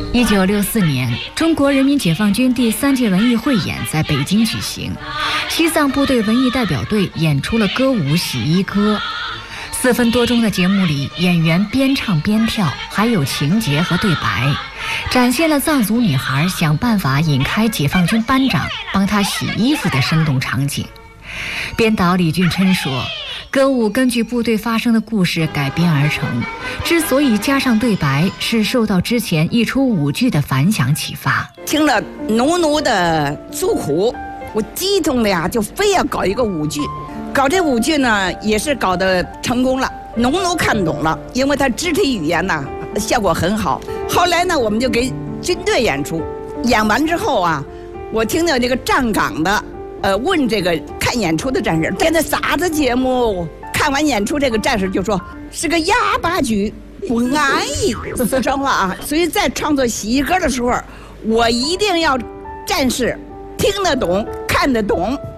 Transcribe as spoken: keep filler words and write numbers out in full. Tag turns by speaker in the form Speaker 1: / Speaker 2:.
Speaker 1: 一九六四年，中国人民解放军第三届文艺汇演在北京举行，西藏部队文艺代表队演出了歌舞《洗衣歌》。四分多钟的节目里，演员边唱边跳，还有情节和对白，展现了藏族女孩想办法引开解放军班长帮她洗衣服的生动场景。编导李俊琛说，歌舞根据部队发生的故事改编而成，之所以加上对白，是受到之前一出舞剧的反响启发。
Speaker 2: 听了浓浓的诉苦，我激动的呀，就非要搞一个舞剧。搞这舞剧呢，也是搞得成功了，农奴看懂了，因为他肢体语言呢效果很好。后来呢，我们就给军队演出，演完之后啊，我听到这个站岗的，呃，问这个看演出的战士，现在啥子节目？看完演出，这个战士就说是个哑巴剧，不安逸，四川话啊。所以在创作洗衣歌的时候，我一定要战士听得懂、看得懂。